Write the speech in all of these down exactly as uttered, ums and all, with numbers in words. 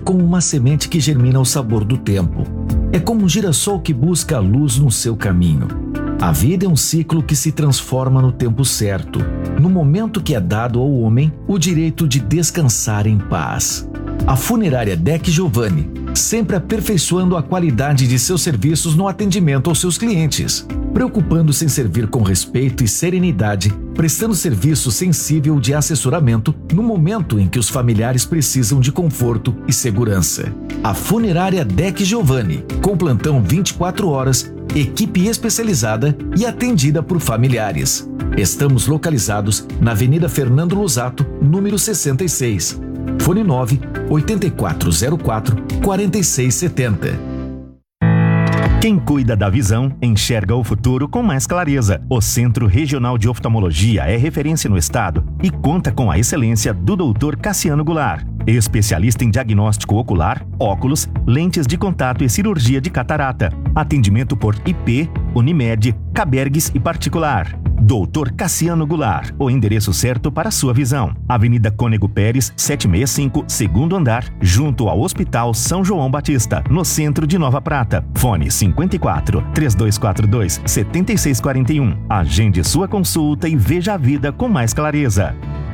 como uma semente que germina ao sabor do tempo. É como um girassol que busca a luz no seu caminho. A vida é um ciclo que se transforma no tempo certo, no momento que é dado ao homem o direito de descansar em paz. A funerária Deck Giovanni, sempre aperfeiçoando a qualidade de seus serviços no atendimento aos seus clientes, preocupando-se em servir com respeito e serenidade, prestando serviço sensível de assessoramento no momento em que os familiares precisam de conforto e segurança. A funerária Deck Giovanni, com plantão vinte e quatro horas, equipe especializada e atendida por familiares. Estamos localizados na Avenida Fernando Lusato, número sessenta e seis. Fone nove oito quatro zero quatro quatro seis sete zero. Quem cuida da visão, enxerga o futuro com mais clareza. O Centro Regional de Oftalmologia é referência no estado e conta com a excelência do doutor Cassiano Goulart, especialista em diagnóstico ocular, óculos, lentes de contato e cirurgia de catarata. Atendimento por I P, Unimed, Cabergues e particular. doutor Cassiano Goulart, o endereço certo para a sua visão. Avenida Cônego Pérez, setecentos e sessenta e cinco, segundo andar, junto ao Hospital São João Batista, no centro de Nova Prata. Fone cinquenta e quatro, três dois quatro dois, sete seis quatro um. Agende sua consulta e veja a vida com mais clareza.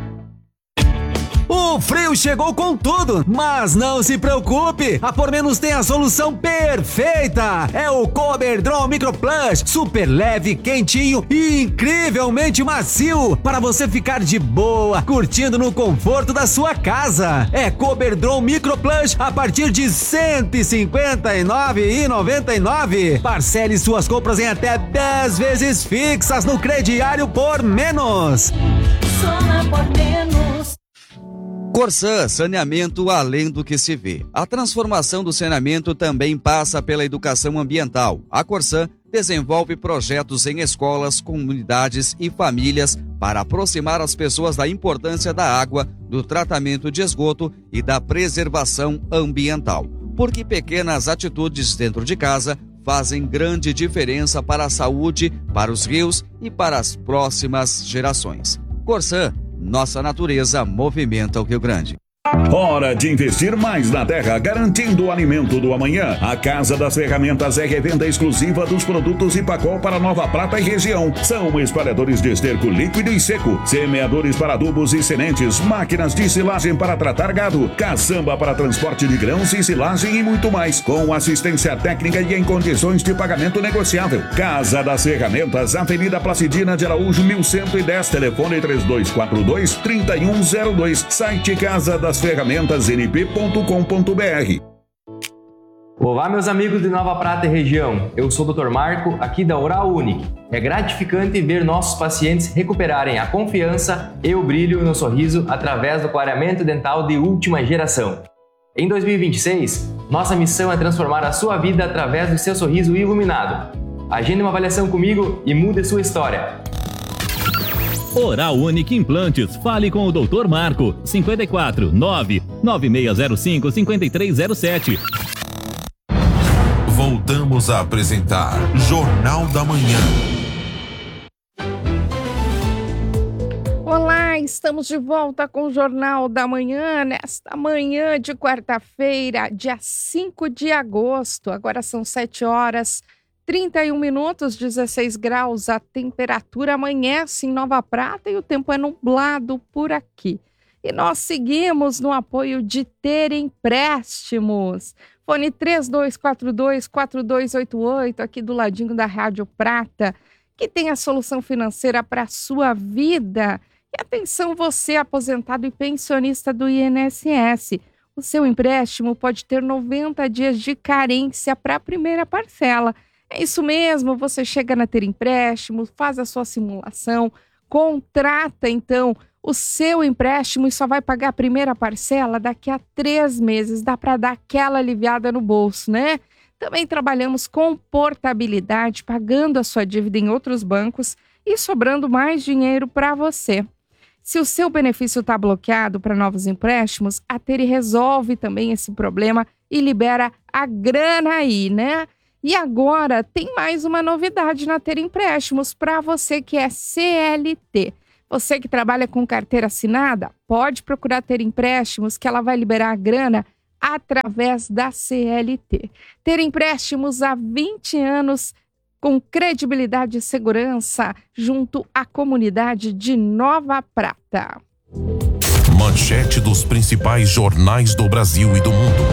O frio chegou com tudo, mas não se preocupe, a Por Menos tem a solução perfeita. É o Coberdron Micro Plus, super leve, quentinho e incrivelmente macio, para você ficar de boa, curtindo no conforto da sua casa. É Coberdron Micro Plus a partir de cento e cinquenta e nove reais e noventa e nove centavos. Parcele suas compras em até dez vezes fixas no crediário Por Menos. Só na Por Menos. Corsã, saneamento além do que se vê. A transformação do saneamento também passa pela educação ambiental. A Corsã desenvolve projetos em escolas, comunidades e famílias para aproximar as pessoas da importância da água, do tratamento de esgoto e da preservação ambiental. Porque pequenas atitudes dentro de casa fazem grande diferença para a saúde, para os rios e para as próximas gerações. Corsã, nossa natureza movimenta o Rio Grande. Hora de investir mais na terra, garantindo o alimento do amanhã. A Casa das Ferramentas é revenda exclusiva dos produtos Ipacol para Nova Prata e região. São espalhadores de esterco líquido e seco, semeadores para adubos e sementes, máquinas de silagem para tratar gado, caçamba para transporte de grãos e silagem e muito mais, com assistência técnica e em condições de pagamento negociável. Casa das Ferramentas, Avenida Placidina de Araújo, mil cento e dez, telefone três dois quatro dois, três um zero dois, site Casa das Ferramentas n p ponto com ponto b r. Olá, meus amigos de Nova Prata e região. Eu sou o doutor Marco, aqui da Oral Unique. É gratificante ver nossos pacientes recuperarem a confiança e o brilho no sorriso através do clareamento dental de última geração. Em dois mil e vinte e seis, nossa missão é transformar a sua vida através do seu sorriso iluminado. Agende uma avaliação comigo e mude sua história. Oral Unique Implantes. Fale com o doutor Marco. cinco quatro, nove nove seis zero cinco, cinco três zero sete. Voltamos a apresentar Jornal da Manhã. Olá, estamos de volta com o Jornal da Manhã, nesta manhã de quarta-feira, dia cinco de agosto. Agora são sete horas trinta e um minutos, dezesseis graus, a temperatura amanhece em Nova Prata e o tempo é nublado por aqui. E nós seguimos no apoio de Ter Empréstimos. Fone três dois quatro dois, quatro dois oito oito, aqui do ladinho da Rádio Prata, que tem a solução financeira para a sua vida. E atenção, você aposentado e pensionista do I N S S. O seu empréstimo pode ter noventa dias de carência para a primeira parcela. É isso mesmo, você chega na Ter Empréstimo, faz a sua simulação, contrata então o seu empréstimo e só vai pagar a primeira parcela daqui a três meses. Dá para dar aquela aliviada no bolso, né? Também trabalhamos com portabilidade, pagando a sua dívida em outros bancos e sobrando mais dinheiro para você. Se o seu benefício está bloqueado para novos empréstimos, a Ter resolve também esse problema e libera a grana aí, né? E agora tem mais uma novidade na Ter Empréstimos para você que é C L T. Você que trabalha com carteira assinada, pode procurar Ter Empréstimos que ela vai liberar a grana através da C L T. Ter empréstimos há vinte anos com credibilidade e segurança junto à comunidade de Nova Prata. Manchete dos principais jornais do Brasil e do mundo.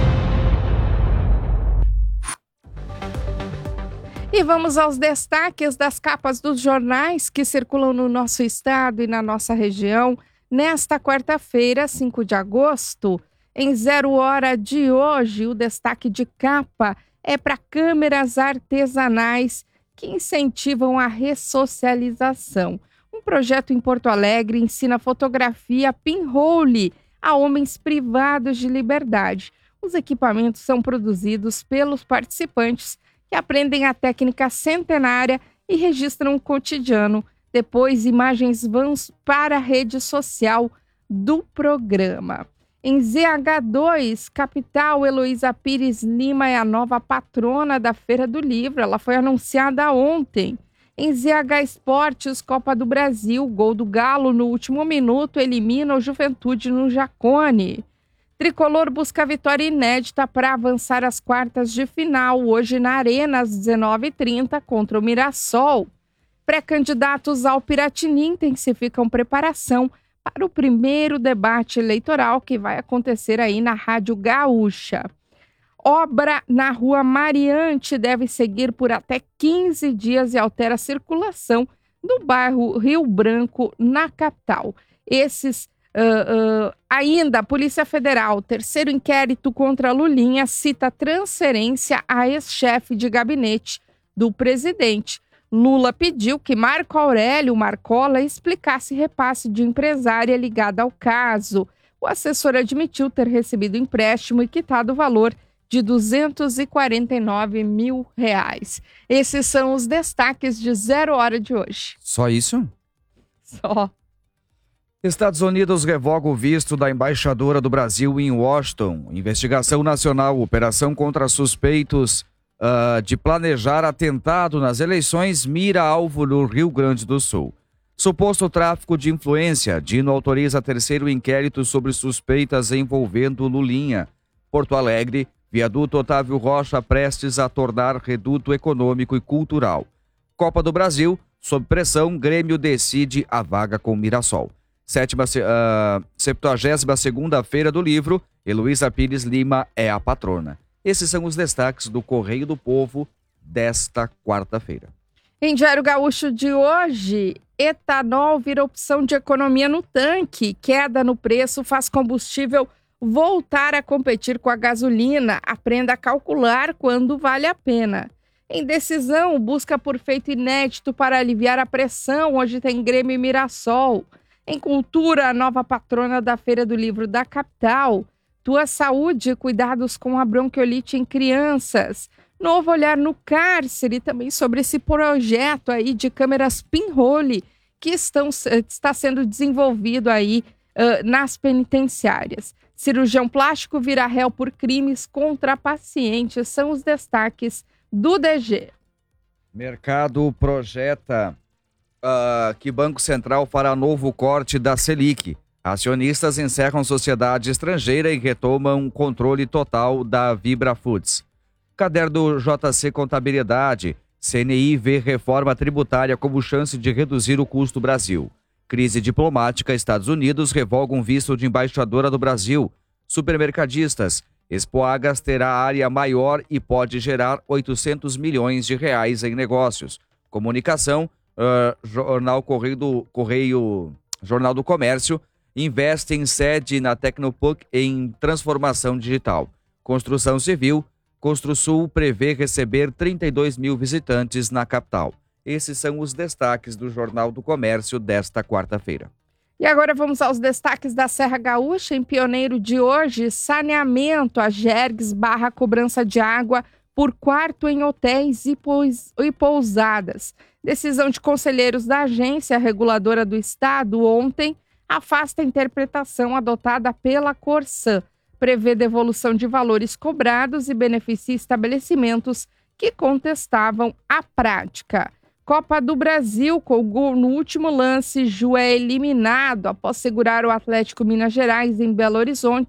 E vamos aos destaques das capas dos jornais que circulam no nosso estado e na nossa região. Nesta quarta-feira, cinco de agosto, em zero hora de hoje, o destaque de capa é para câmeras artesanais que incentivam a ressocialização. Um projeto em Porto Alegre ensina fotografia pinhole a homens privados de liberdade. Os equipamentos são produzidos pelos participantes que aprendem a técnica centenária e registram o cotidiano. Depois, imagens vão para a rede social do programa. Em Z H dois, capital, Heloísa Pires Lima é a nova patrona da Feira do Livro. Ela foi anunciada ontem. Em Z H Esportes, Copa do Brasil, gol do Galo no último minuto elimina o Juventude no Jacone. Tricolor busca vitória inédita para avançar às quartas de final, hoje na Arena, às dezenove e trinta, contra o Mirassol. Pré-candidatos ao Piratini intensificam preparação para o primeiro debate eleitoral que vai acontecer aí na Rádio Gaúcha. Obra na Rua Mariante deve seguir por até quinze dias e altera a circulação do bairro Rio Branco, na capital. Esses, uh, uh, ainda, a Polícia Federal, terceiro inquérito contra Lulinha, cita transferência a ex-chefe de gabinete do presidente. Lula pediu que Marco Aurélio Marcola explicasse repasse de empresária ligada ao caso. O assessor admitiu ter recebido empréstimo e quitado o valor de duzentos e quarenta e nove mil reais. Esses são os destaques de zero hora de hoje. Só isso? Só. Estados Unidos revoga o visto da embaixadora do Brasil em Washington. Investigação nacional, operação contra suspeitos Uh, de planejar atentado nas eleições, mira alvo no Rio Grande do Sul. Suposto tráfico de influência, Dino autoriza terceiro inquérito sobre suspeitas envolvendo Lulinha. Porto Alegre, viaduto Otávio Rocha prestes a tornar reduto econômico e cultural. Copa do Brasil, sob pressão, Grêmio decide a vaga com Mirassol. Sétima, uh, septuagésima segunda Feira do Livro, Heloísa Pires Lima é a patrona. Esses são os destaques do Correio do Povo desta quarta-feira. Em Diário Gaúcho de hoje, etanol vira opção de economia no tanque. Queda no preço faz combustível voltar a competir com a gasolina. Aprenda a calcular quando vale a pena. Em decisão, busca por feito inédito para aliviar a pressão. Hoje tem Grêmio e Mirassol. Em cultura, a nova patrona da Feira do Livro da capital. Tua saúde, cuidados com a bronquiolite em crianças. Novo olhar no cárcere, também sobre esse projeto aí de câmeras pinhole que estão, está sendo desenvolvido aí uh, nas penitenciárias. Cirurgião plástico vira réu por crimes contra pacientes. São os destaques do D G. Mercado projeta uh, que Banco Central fará novo corte da Selic. Acionistas encerram sociedade estrangeira e retomam controle total da Vibra Foods. Caderno J C Contabilidade. C N I vê reforma tributária como chance de reduzir o custo Brasil. Crise diplomática. Estados Unidos revogam visto de embaixadora do Brasil. Supermercadistas. Expoagas terá área maior e pode gerar oitocentos milhões de reais em negócios. Comunicação. Uh, jornal Correio do, Correio, Jornal do Comércio. Investe em sede na Tecnopuc em transformação digital. Construção civil. Construsul prevê receber trinta e dois mil visitantes na capital. Esses são os destaques do Jornal do Comércio desta quarta-feira. E agora vamos aos destaques da Serra Gaúcha. Em Pioneiro de hoje, saneamento. A Gergs barra cobrança de água por quarto em hotéis e, pous- e pousadas. Decisão de conselheiros da agência reguladora do estado ontem afasta a interpretação adotada pela Corsã. Prevê devolução de valores cobrados e beneficia estabelecimentos que contestavam a prática. Copa do Brasil, com gol no último lance, Ju é eliminado após segurar o Atlético Minas Gerais em Belo Horizonte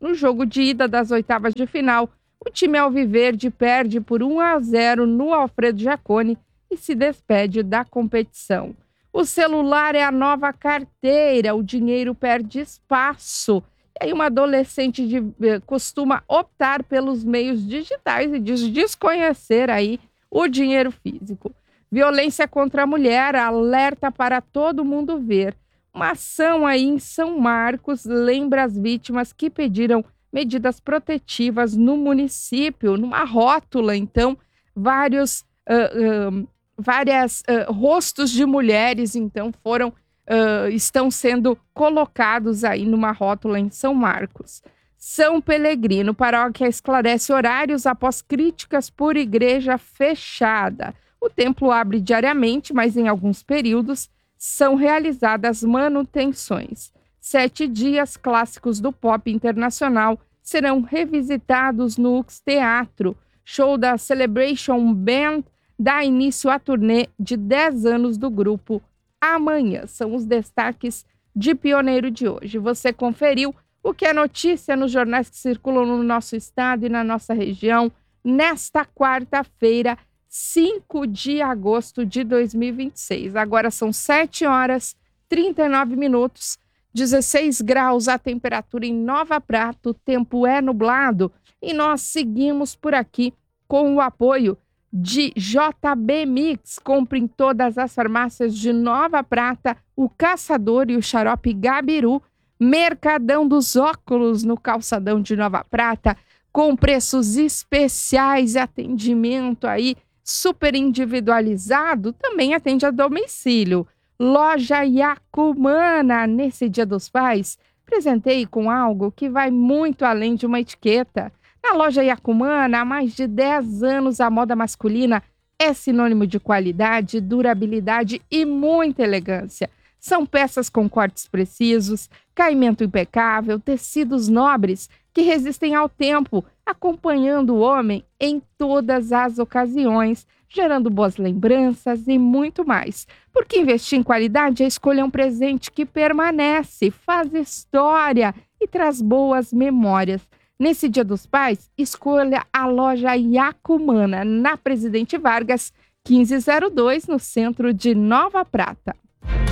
No jogo de ida das oitavas de final, o time alviverde perde por um a zero no Alfredo Jaconi e se despede da competição. O celular é a nova carteira, o dinheiro perde espaço. E aí uma adolescente de, costuma optar pelos meios digitais e diz desconhecer aí o dinheiro físico. Violência contra a mulher, alerta para todo mundo ver. Uma ação aí em São Marcos lembra as vítimas que pediram medidas protetivas no município. Numa rótula, então, vários, uh, uh, várias uh, rostos de mulheres, então, foram, uh, estão sendo colocados aí numa rótula em São Marcos. São Pelegrino, paróquia esclarece horários após críticas por igreja fechada. O templo abre diariamente, mas em alguns períodos são realizadas manutenções. Sete dias clássicos do pop internacional serão revisitados no U X Teatro. Show da Celebration Band dá início à turnê de dez anos do grupo amanhã. São os destaques de Pioneiro de hoje. Você conferiu o que é notícia nos jornais que circulam no nosso estado e na nossa região nesta quarta-feira, cinco de agosto de dois mil e vinte e seis. Agora são sete horas e trinta e nove minutos, dezesseis graus a temperatura em Nova Prata, o tempo é nublado e nós seguimos por aqui com o apoio de J B Mix. Compre em todas as farmácias de Nova Prata o Caçador e o Xarope Gabiru. Mercadão dos Óculos no Calçadão de Nova Prata, com preços especiais e atendimento aí super individualizado, também atende a domicílio. Loja Yacumana, nesse Dia dos Pais, presenteie com algo que vai muito além de uma etiqueta. Na loja Yacumana, há mais de dez anos, a moda masculina é sinônimo de qualidade, durabilidade e muita elegância. São peças com cortes precisos, caimento impecável, tecidos nobres que resistem ao tempo, acompanhando o homem em todas as ocasiões, gerando boas lembranças e muito mais. Porque investir em qualidade é escolher um presente que permanece, faz história e traz boas memórias. Nesse Dia dos Pais, escolha a loja Yacumana, na Presidente Vargas, quinze zero dois, no centro de Nova Prata.